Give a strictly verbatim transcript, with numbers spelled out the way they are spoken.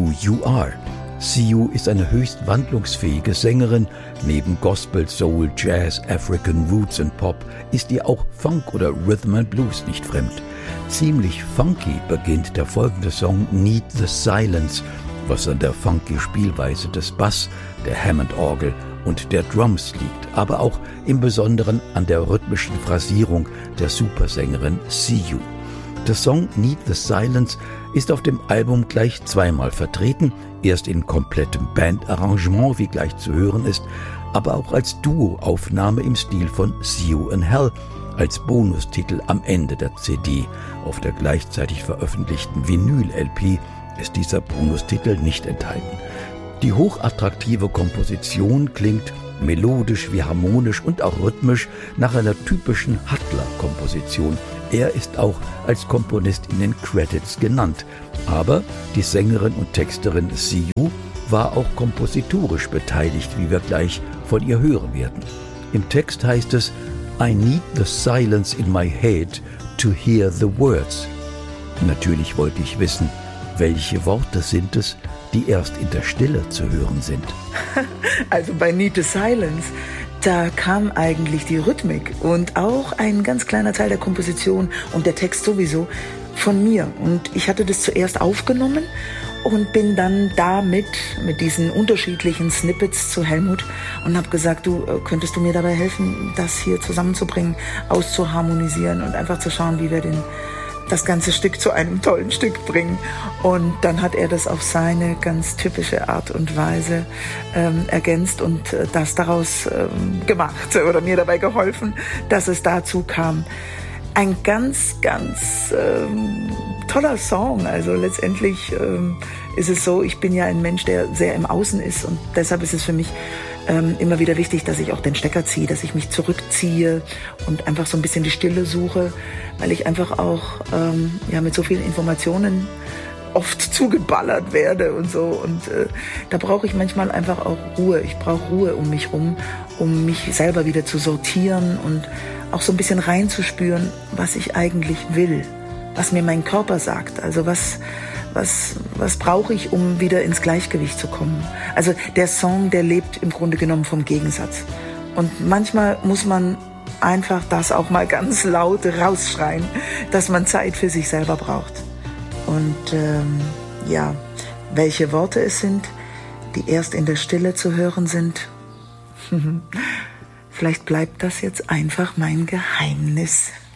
Who You Are. Siu ist eine höchst wandlungsfähige Sängerin. Neben Gospel, Soul, Jazz, African Roots und Pop ist ihr auch Funk oder Rhythm and Blues nicht fremd. Ziemlich funky beginnt der folgende Song Need the Silence, was an der funky Spielweise des Bass, der Hammond-Orgel und der Drums liegt, aber auch im Besonderen an der rhythmischen Phrasierung der Supersängerin Siu. Der Song Need the Silence ist auf dem Album gleich zweimal vertreten, erst in komplettem Bandarrangement, wie gleich zu hören ist, aber auch als Duo-Aufnahme im Stil von Siu and Hell, als Bonustitel am Ende der C D. Auf der gleichzeitig veröffentlichten Vinyl-L P ist dieser Bonustitel nicht enthalten. Die hochattraktive Komposition klingt melodisch wie harmonisch und auch rhythmisch nach einer typischen Hattler-Komposition. Er ist auch als Komponist in den Credits genannt. Aber die Sängerin und Texterin Siu war auch kompositorisch beteiligt, wie wir gleich von ihr hören werden. Im Text heißt es: I need the silence in my head to hear the words. Natürlich wollte ich wissen, welche Worte sind es, die erst in der Stille zu hören sind. Also bei Need the Silence, da kam eigentlich die Rhythmik und auch ein ganz kleiner Teil der Komposition und der Text sowieso von mir. Und ich hatte das zuerst aufgenommen und bin dann damit mit diesen unterschiedlichen Snippets zu Helmut und habe gesagt, du, könntest du mir dabei helfen, das hier zusammenzubringen, auszuharmonisieren und einfach zu schauen, wie wir den das ganze Stück zu einem tollen Stück bringen. Und dann hat er das auf seine ganz typische Art und Weise ähm, ergänzt und äh, das daraus ähm, gemacht oder mir dabei geholfen, dass es dazu kam. Ein ganz, ganz ähm, toller Song. Also letztendlich ähm, ist es so, ich bin ja ein Mensch, der sehr im Außen ist und deshalb ist es für mich ähm, immer wieder wichtig, dass ich auch den Stecker ziehe, dass ich mich zurückziehe und einfach so ein bisschen die Stille suche, weil ich einfach auch ähm, ja, mit so vielen Informationen oft zugeballert werde und so. Und äh, da brauche ich manchmal einfach auch Ruhe. Ich brauche Ruhe um mich rum, um mich selber wieder zu sortieren und auch so ein bisschen reinzuspüren, was ich eigentlich will, was mir mein Körper sagt. Also was, was, was brauche ich, um wieder ins Gleichgewicht zu kommen. Also der Song, der lebt im Grunde genommen vom Gegensatz. Und manchmal muss man einfach das auch mal ganz laut rausschreien, dass man Zeit für sich selber braucht. Und ähm, ja, welche Worte es sind, die erst in der Stille zu hören sind, vielleicht bleibt das jetzt einfach mein Geheimnis.